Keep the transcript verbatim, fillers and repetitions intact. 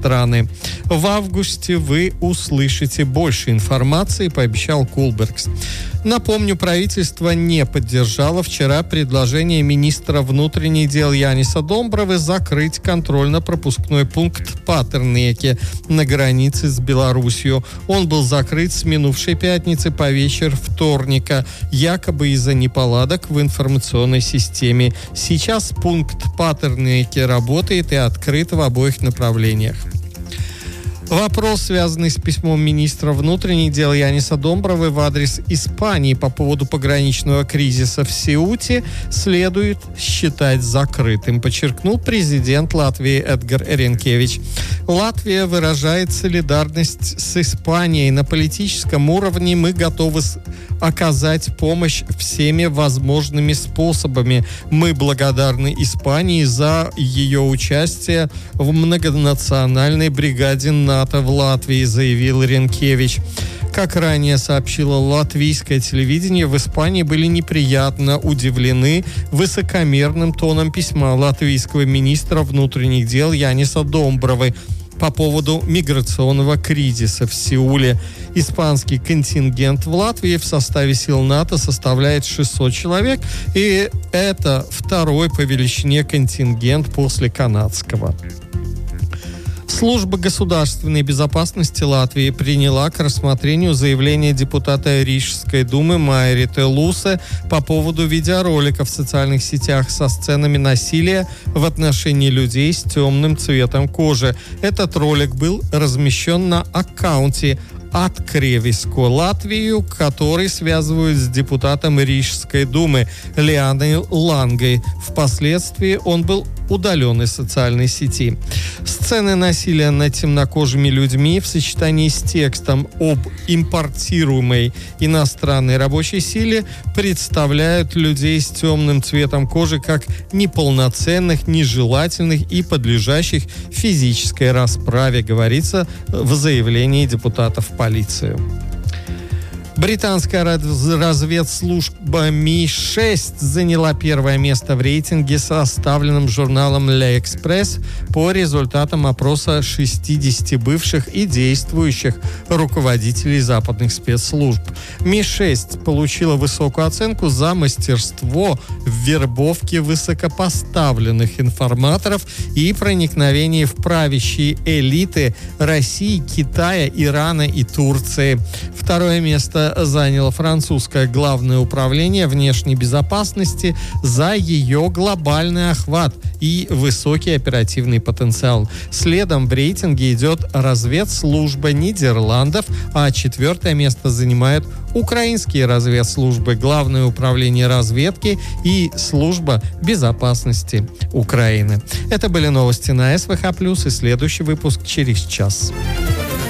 страны. В августе вы услышите больше информации, пообещал Кулбергс. Напомню, правительство не поддержало вчера предложение министра внутренних дел Яниса Домбровы закрыть контрольно-пропускной пункт Патернеке на границе с Беларусью. Он был закрыт с минувшей пятницы по вечер вторника, якобы из-за неполадок в информационной системе. Сейчас пункт Патернеке работает и открыт в обоих направлениях. Вопрос, связанный с письмом министра внутренних дел Яниса Домбровы в адрес Испании по поводу пограничного кризиса в Сеуте, следует считать закрытым, подчеркнул президент Латвии Эдгар Ринкевич. Латвия выражает солидарность с Испанией. На политическом уровне мы готовы оказать помощь всеми возможными способами. Мы благодарны Испании за ее участие в многонациональной бригаде НАТО в Латвии, заявил Ренкевич. Как ранее сообщило латвийское телевидение, в Испании были неприятно удивлены высокомерным тоном письма латвийского министра внутренних дел Яниса Домбровы по поводу миграционного кризиса в Сеуле. Испанский контингент в Латвии в составе сил НАТО составляет шестьсот человек, и это второй по величине контингент после канадского. Служба государственной безопасности Латвии приняла к рассмотрению заявление депутата Рижской думы Майриты Лусе по поводу видеоролика в социальных сетях со сценами насилия в отношении людей с темным цветом кожи. Этот ролик был размещен на аккаунте «Откревиско Латвию», который связывают с депутатом Рижской думы Лианой Лангой. Впоследствии он был удален из социальной сети. Сцены насилия над темнокожими людьми в сочетании с текстом об импортируемой иностранной рабочей силе представляют людей с темным цветом кожи как неполноценных, нежелательных и подлежащих физической расправе, говорится в заявлении депутатов в полицию. Британская разведслужба Ми шесть заняла первое место в рейтинге, составленном журналом Le Express по результатам опроса шестидесяти бывших и действующих руководителей западных спецслужб. Ми шесть получила высокую оценку за мастерство в вербовке высокопоставленных информаторов и проникновении в правящие элиты России, Китая, Ирана и Турции. Второе место заняло французское главное управление внешней безопасности за ее глобальный охват и высокий оперативный потенциал. Следом в рейтинге идет разведслужба Нидерландов, а четвертое место занимают украинские разведслужбы, Главное управление разведки и Служба безопасности Украины. Это были новости на СВХ+, и следующий выпуск через час.